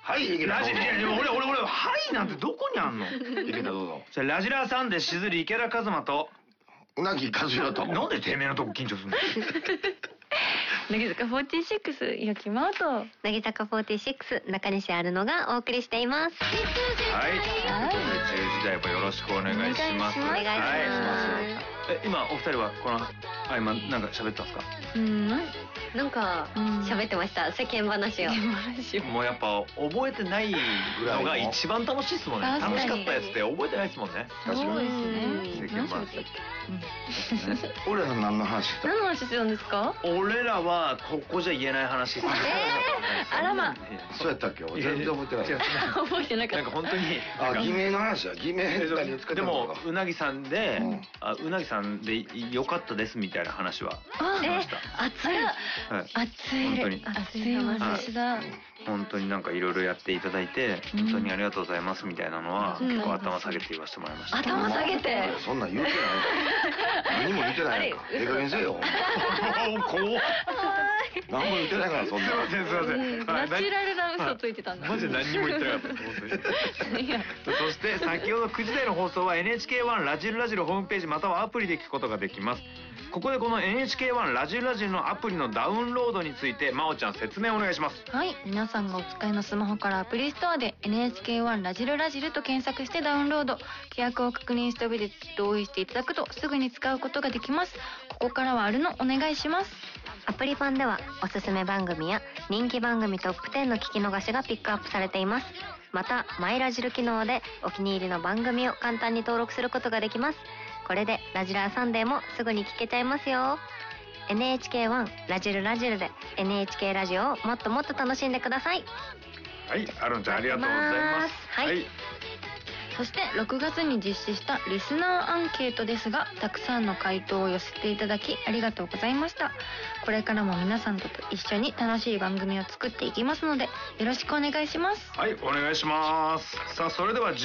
はい、池田。 ラジ、俺、はいなんてどこにあんの？ 池田どうぞ。 じゃラジラーサンデーしずり池田一馬とうなぎ和代と。 なんでてめえのとこ緊張するの？ 乃木坂46よきまおと乃木坂46中西あるのがお送りしています。 はい、ということで10時台もよろしくお願いします。 お願いします。 今お二人はこの合間なんか喋ったんですか？ なんか喋ってました。世間話を。 もうやっぱ覚えてないのが一番楽しいですもんね。楽しかったやつって覚えてないですもんね。 そうですね。 世間話。 俺ら何の話した？ 何の話してたんですか？ 俺らはここじゃ言えない話。 あらま。 そうやったっけ？全然覚えてない。 覚えてなかった。 なんか本当に。 偽名の話だ。偽名何つけてでもうなぎさんでうなぎさんで良かったですみたいな話はしました。 熱い。 本当に熱い話だ。 本当になんかいろいろやっていただいて本当にありがとうございますみたいなのは結構頭下げて言わせてもらいました。 頭下げて。 そんなん言うてない。何も言ってないやんか。ええ加減せよ。何も言ってないからそんな。 すいません。 ナチュラルな嘘ついてたんだ。 マジで何にも言ってなかった本当に。そして先ほど9時台の放送は NHK1 ラジルラジルホームページまたはアプリで聞くことができます。ここでこの NHK1 ラジルラジルのアプリのダウンロードについてまおちゃん説明お願いします。 はい、皆さんがお使いのスマホからアプリストアで NHK1 ラジルラジルと検索してダウンロード、規約を確認した上で同意していただくとすぐに使うことができます。ここからはあるのお願いします。 アプリ版ではおすすめ番組や人気番組トップ10の聞き逃しがピックアップされています。またマイラジル機能でお気に入りの番組を簡単に登録することができます。これでラジラーサンデーもすぐに聞けちゃいますよ。 NHK1 ラジルラジルで NHK ラジオをもっともっと楽しんでください。 はい、アロンちゃんありがとうございます。 はい、 そして6月に実施したリスナーアンケートですが、たくさんの回答を寄せていただきありがとうございました。これからも皆さんと一緒に楽しい番組を作っていきますのでよろしくお願いします。 はい、お願いします。さあそれでは